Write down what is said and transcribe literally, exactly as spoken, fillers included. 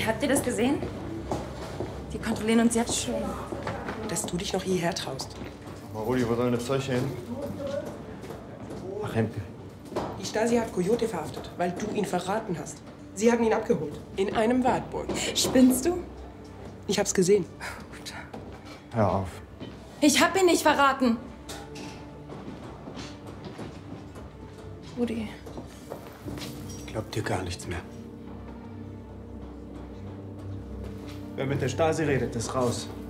habt ihr das gesehen? Die kontrollieren uns jetzt schon. Dass du dich noch hierher traust. Mal, Rudi, wo soll denn das Zeug hin? Ach, Hemke. Die Stasi hat Coyote verhaftet, weil du ihn verraten hast. Sie haben ihn abgeholt. In einem Wartburg. Spinnst du? Ich hab's gesehen. Hör auf. Ich hab ihn nicht verraten. Rudi. Ich glaub dir gar nichts mehr. Wer mit der Stasi redet, ist raus.